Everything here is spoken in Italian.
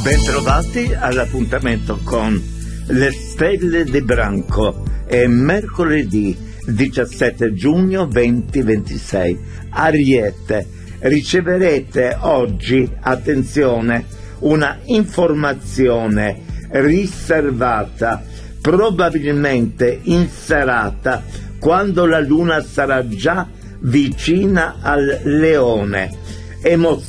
Bentrovati all'appuntamento con le stelle di branco. È mercoledì 17 giugno 2026. Ariete, riceverete oggi, attenzione, una informazione riservata, probabilmente in serata, quando la luna sarà già vicina al leone.